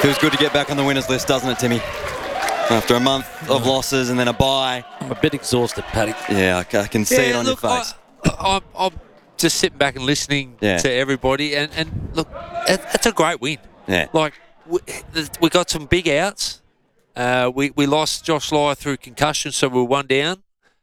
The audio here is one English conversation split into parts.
Feels good to get back on the winners list, doesn't it, Timmy? After a month of losses and then a bye. I'm a bit exhausted, Paddy. Yeah, I can see it on your face. I'm just sitting back and listening to everybody, and look, it's a great win. Yeah. Like, we got some big outs. We lost Josh Lyer through concussion, so we were one down.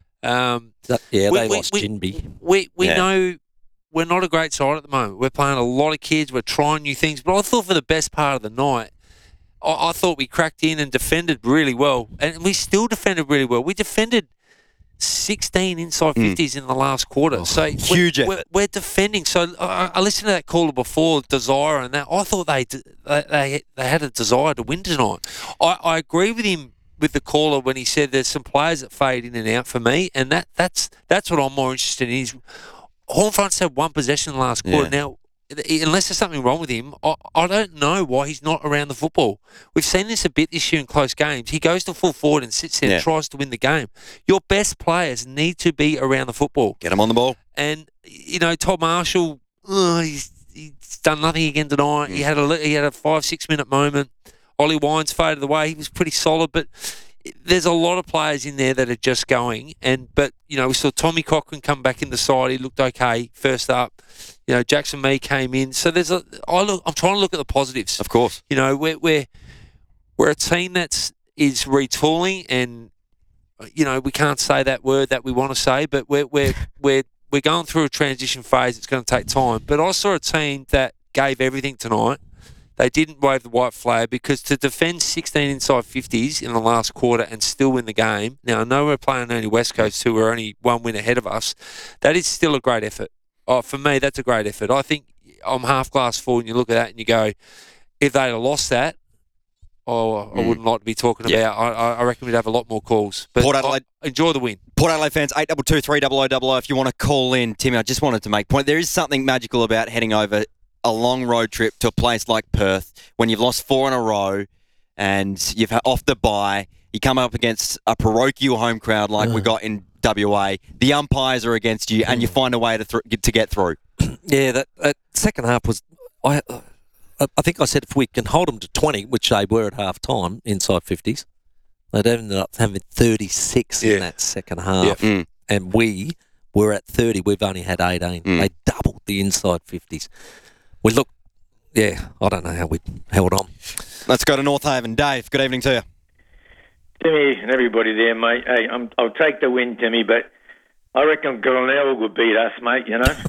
They lost Jinby. We know we're not a great side at the moment. We're playing a lot of kids. We're trying new things. But I thought for the best part of the night, I thought we cracked in and defended really well. And we still defended really well. We defended 16 inside 50s in the last quarter. So huge effort. We're defending. So I listened to that caller before, Desire, and that. I thought they had a desire to win tonight. I agree with him, with the caller, when he said there's some players that fade in and out for me, and that's what I'm more interested in. Is Hornfront's had one possession in the last quarter. Now, unless there's something wrong with him, I don't know why he's not around the football. We've seen this a bit this year in close games. He goes to full forward and sits there and tries to win the game. Your best players need to be around the football. Get him on the ball. And, Todd Marshall, he's done nothing again tonight. He had a 5-6 minute moment. Ollie Wines faded away. He was pretty solid, but there's a lot of players in there that are just going. But we saw Tommy Cochran come back in the side. He looked okay first up. Jackson Mee came in. So I'm trying to look at the positives. Of course. We're a team is retooling, and we can't say that word that we want to say, but we're going through a transition phase. It's going to take time. But I saw a team that gave everything tonight. They didn't wave the white flag, because to defend 16 inside 50s in the last quarter and still win the game. Now, I know we're playing only West Coast, who are only one win ahead of us. That is still a great effort. For me, that's a great effort. I think I'm half glass full, and you look at that and you go, if they'd have lost that, I wouldn't like to be talking about. I reckon we'd have a lot more calls. But Port Adelaide, enjoy the win. Port Adelaide fans, 822 300 if you want to call in. Timmy, I just wanted to make a point. There is something magical about heading over a long road trip to a place like Perth when you've lost 4 in a row and you've had off the bye. You come up against a parochial home crowd like we got in WA. The umpires are against you, and you find a way to get through. Yeah, that second half was. I think I said if we can hold them to 20, which they were at half time inside 50s, they'd ended up having 36 in that second half, and we were at 30. We've only had 18. They doubled the inside 50s. We look, I don't know how we held on. Let's go to North Haven. Dave, good evening to you. Timmy and everybody there, mate. Hey, I'll take the win, Timmy, but I reckon Glenelg will beat us, mate,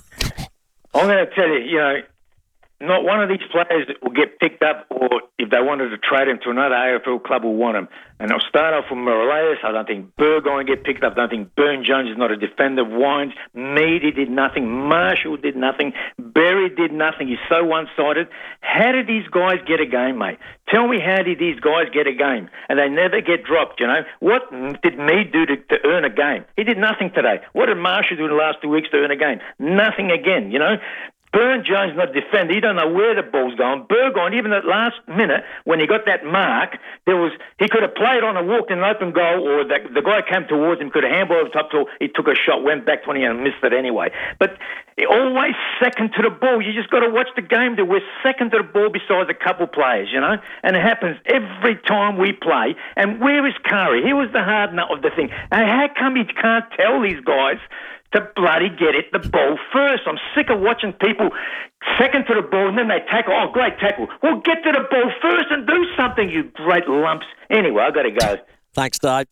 I'm going to tell you, not one of these players that will get picked up, or if they wanted to trade him to another AFL club will want him. And I'll start off with Morales. I don't think Burgoyne will get picked up. I don't think Burn Jones is not a defender. Wines, Mead, he did nothing. Marshall did nothing. Berry did nothing. He's so one-sided. How did these guys get a game, mate? Tell me, how did these guys get a game? And they never get dropped, What did Mead do to earn a game? He did nothing today. What did Marshall do in the last 2 weeks to earn a game? Nothing again, Burn Jones not a defender. He don't know where the ball's going. Burgoyne, even at last minute, when he got that mark, he could have played on and walked in an open goal, or the guy came towards him, could have handballed over the top till he took a shot, went back 20 and missed it anyway. But always second to the ball. You just got to watch the game. We're second to the ball besides a couple players, And it happens every time we play. And where is Curry? He was the hard nut of the thing. And how come he can't tell these guys to bloody get it the ball first? I'm sick of watching people second to the ball and then they tackle. Oh, great tackle. Well, get to the ball first and do something, you great lumps. Anyway, I've got to go. Thanks, Dave.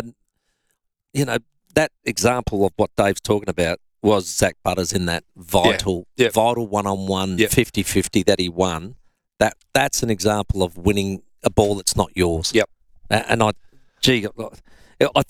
That example of what Dave's talking about was Zach Butters in that vital one-on-one 50-50 that he won. That's an example of winning a ball that's not yours. Yep. And I think